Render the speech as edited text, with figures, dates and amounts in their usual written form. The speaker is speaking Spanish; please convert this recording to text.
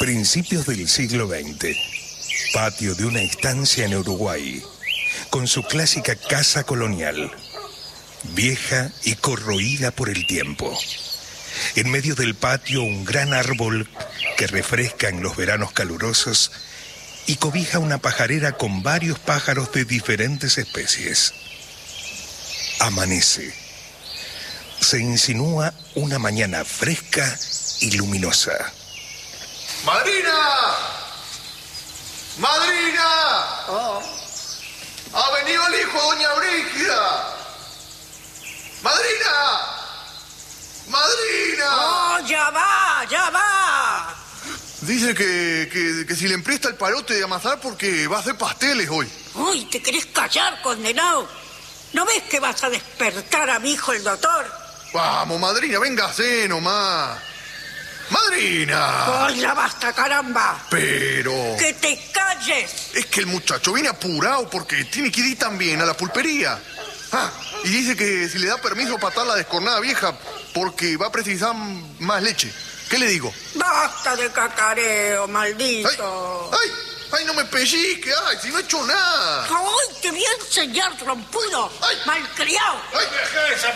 Principios del siglo XX. Patio de una estancia en Uruguay, con su clásica casa colonial, vieja y corroída por el tiempo. En medio del patio un gran árbol que refresca en los veranos calurosos y cobija una pajarera con varios pájaros de diferentes especies. Amanece. Se insinúa una mañana fresca y luminosa. ¡Madrina! ¡Madrina! Oh. ¡Ha venido el hijo de doña Brígida! ¡Madrina! ¡Madrina! ¡Oh, ya va! Dice que si le empresta el palote de amasar porque va a hacer pasteles hoy. Uy, ¿te querés callar, condenado? ¿No ves que vas a despertar a mi hijo el doctor? Vamos, madrina, véngase nomás. ¡Madrina! ¡Ay, ya basta, caramba! Pero... ¡Que te calles! Es que el muchacho viene apurado porque tiene que ir también a la pulpería. Ah, y dice que si le da permiso para atar la descornada vieja porque va a precisar más leche. ¿Qué le digo? ¡Basta de cacareo, maldito! ¡Ay, no me pellizque! ¡Ay, si no he hecho nada! ¡Ay, te voy a enseñar, trompudo! ¡Ay! ¡Malcriado! ¡Ay!